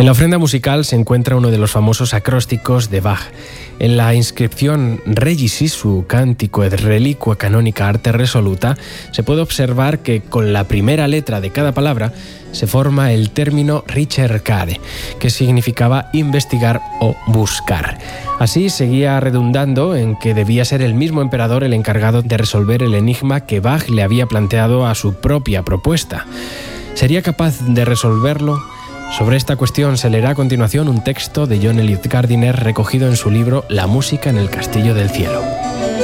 la ofrenda musical se encuentra uno de los famosos acrósticos de Bach. En la inscripción Regis su cántico et reliqua canonica arte resoluta se puede observar que con la primera letra de cada palabra se forma el término ricercare, que significaba investigar o buscar. Así seguía redundando en que debía ser el mismo emperador el encargado de resolver el enigma que Bach le había planteado a su propia propuesta. ¿Sería capaz de resolverlo? Sobre esta cuestión se leerá a continuación un texto de John Eliot Gardiner recogido en su libro La música en el castillo del cielo.